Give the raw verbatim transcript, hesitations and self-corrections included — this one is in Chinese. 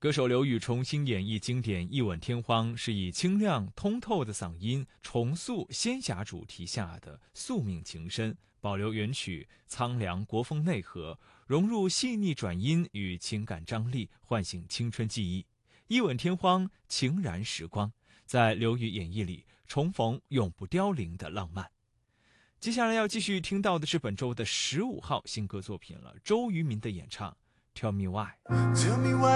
歌手刘宇重新演绎经典《一吻天荒》，是以清亮通透的嗓音重塑仙侠主题下的宿命情深，保留原曲苍凉国风内核，融入细腻转音与情感张力，唤醒青春记忆。《一吻天荒》情燃时光，在刘宇演绎里重逢永不凋零的浪漫。接下来要继续听到的是本周的十五号新歌作品了，周渝民的演唱《Tell Me Why》。